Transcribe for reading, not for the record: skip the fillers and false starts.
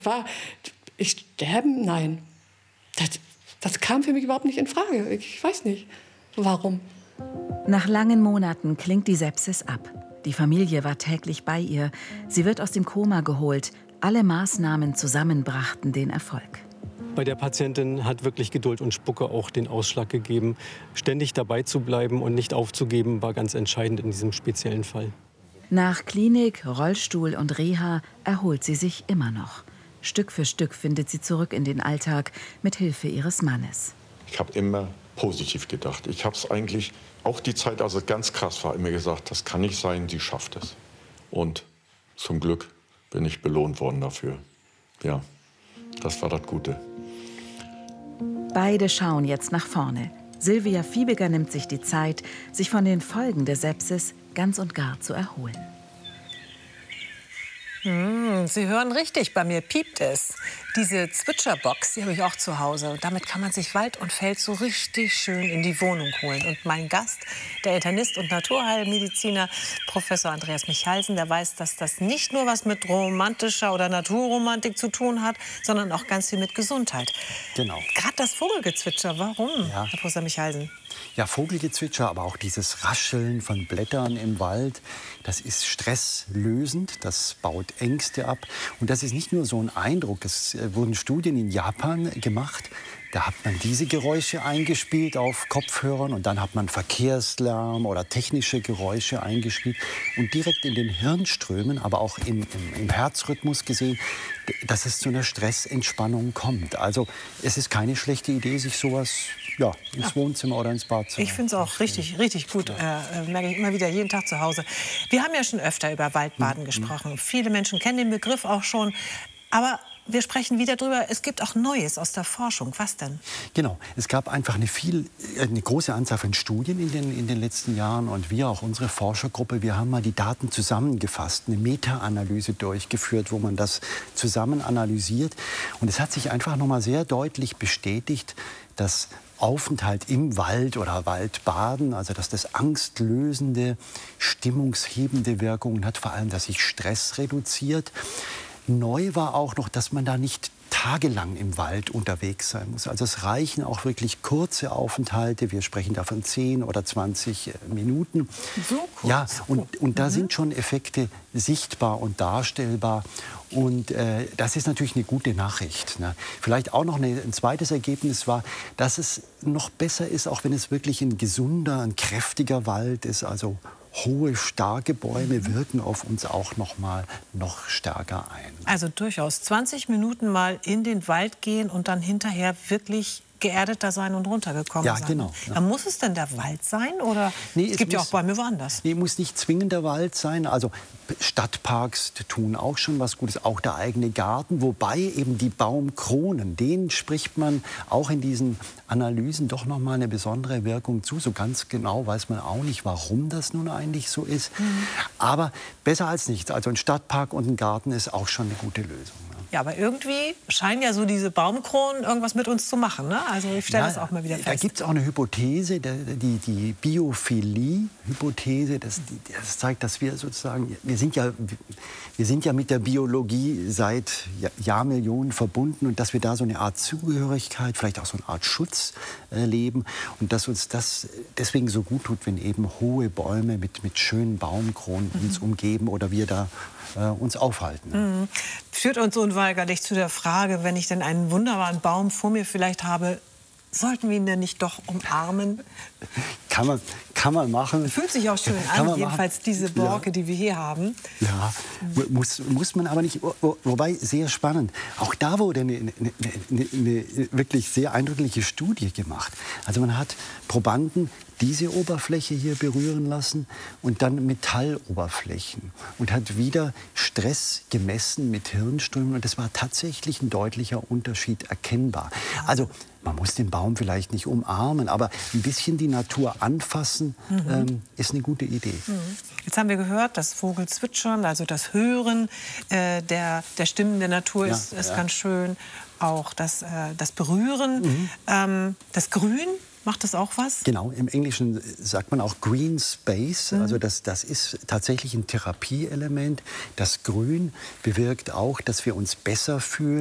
War ich sterben? Nein. Das kam für mich überhaupt nicht in Frage. Ich weiß nicht, warum. Nach langen Monaten klingt die Sepsis ab. Die Familie war täglich bei ihr. Sie wird aus dem Koma geholt. Alle Maßnahmen zusammen brachten den Erfolg. Bei der Patientin hat wirklich Geduld und Spucke auch den Ausschlag gegeben. Ständig dabei zu bleiben und nicht aufzugeben, war ganz entscheidend in diesem speziellen Fall. Nach Klinik, Rollstuhl und Reha erholt sie sich immer noch. Stück für Stück findet sie zurück in den Alltag mit Hilfe ihres Mannes. Ich habe immer positiv gedacht. Ich habe es eigentlich, auch die Zeit, als es ganz krass war, immer gesagt, das kann nicht sein, sie schafft es. Und zum Glück bin ich belohnt worden dafür. Ja, das war das Gute. Beide schauen jetzt nach vorne. Sylvia Fiebiger nimmt sich die Zeit, sich von den Folgen der Sepsis ganz und gar zu erholen. Sie hören richtig, bei mir piept es. Diese Zwitscherbox, die habe ich auch zu Hause. Und damit kann man sich Wald und Feld so richtig schön in die Wohnung holen. Und mein Gast, der Internist und Naturheilmediziner Professor Andreas Michalsen, der weiß, dass das nicht nur was mit romantischer oder Naturromantik zu tun hat, sondern auch ganz viel mit Gesundheit. Genau. Gerade das Vogelgezwitscher, warum, Ja. Herr Professor Michalsen? Ja, Vogelgezwitscher, aber auch dieses Rascheln von Blättern im Wald, das ist stresslösend, das baut Ängste ab. Und das ist nicht nur so ein Eindruck, es wurden Studien in Japan gemacht, da hat man diese Geräusche eingespielt auf Kopfhörern und dann hat man Verkehrslärm oder technische Geräusche eingespielt und direkt in den Hirnströmen, aber auch im Herzrhythmus gesehen, dass es zu einer Stressentspannung kommt. Also es ist keine schlechte Idee, sich sowas ins Wohnzimmer oder ins Bad zu machen. Ich finde es auch richtig, richtig gut. Merke ich immer wieder, jeden Tag zu Hause. Wir haben ja schon öfter über Waldbaden gesprochen. Viele Menschen kennen den Begriff auch schon. Aber wir sprechen wieder drüber. Es gibt auch Neues aus der Forschung. Was denn? Genau. Es gab einfach eine große Anzahl von Studien in den letzten Jahren. Und wir, auch unsere Forschergruppe, wir haben mal die Daten zusammengefasst, eine Meta-Analyse durchgeführt, wo man das zusammen analysiert. Und es hat sich einfach noch mal sehr deutlich bestätigt, dass Aufenthalt im Wald oder Waldbaden, also dass das angstlösende, stimmungshebende Wirkungen hat, vor allem, dass sich Stress reduziert. Neu war auch noch, dass man da nicht tagelang im Wald unterwegs sein muss. Also es reichen auch wirklich kurze Aufenthalte. Wir sprechen da von 10 oder 20 Minuten. So kurz? Ja, und da sind schon Effekte sichtbar und darstellbar. Und das ist natürlich eine gute Nachricht. Ne? Vielleicht auch noch ein zweites Ergebnis war, dass es noch besser ist, auch wenn es wirklich ein gesunder, ein kräftiger Wald ist, also hohe, starke Bäume wirken auf uns auch noch stärker ein. Also durchaus 20 Minuten mal in den Wald gehen und dann hinterher wirklich geerdeter sein und runtergekommen sein. Ja, genau. Ja. Muss es denn der Wald sein? Oder Nee, es gibt ja auch Bäume woanders. Nee, muss nicht zwingend der Wald sein. Also Stadtparks tun auch schon was Gutes, auch der eigene Garten. Wobei eben die Baumkronen, denen spricht man auch in diesen Analysen doch noch mal eine besondere Wirkung zu. So ganz genau weiß man auch nicht, warum das nun eigentlich so ist. Aber besser als nichts. Also ein Stadtpark und ein Garten ist auch schon eine gute Lösung. Ja, aber irgendwie scheinen ja so diese Baumkronen irgendwas mit uns zu machen. Ne? Also ich stelle das auch mal wieder fest. Da gibt es auch eine Hypothese, die Biophilie-Hypothese. Das zeigt, dass wir sozusagen, wir sind ja mit der Biologie seit Jahrmillionen verbunden und dass wir da so eine Art Zugehörigkeit, vielleicht auch so eine Art Schutz leben und dass uns das deswegen so gut tut, wenn eben hohe Bäume mit schönen Baumkronen uns umgeben oder wir da uns aufhalten. Führt uns unweigerlich zu der Frage, wenn ich denn einen wunderbaren Baum vor mir vielleicht habe, sollten wir ihn denn nicht doch umarmen? Kann man machen. Fühlt sich auch schön an, jedenfalls diese Borke, die wir hier haben. Ja, muss man aber nicht. Wobei, sehr spannend. Auch da wurde eine wirklich sehr eindrückliche Studie gemacht. Also man hat Probanden diese Oberfläche hier berühren lassen und dann Metalloberflächen und hat wieder Stress gemessen mit Hirnströmen und es war tatsächlich ein deutlicher Unterschied erkennbar. Also man muss den Baum vielleicht nicht umarmen, aber ein bisschen die Natur anfassen ist eine gute Idee. Jetzt haben wir gehört, das Vogelzwitschern, also das Hören der Stimmen der Natur ist ganz schön. Auch das Berühren, das Grün Macht das auch was? Genau, im Englischen sagt man auch Green Space. Also das ist tatsächlich ein Therapieelement. Das Grün bewirkt auch, dass wir uns besser fühlen.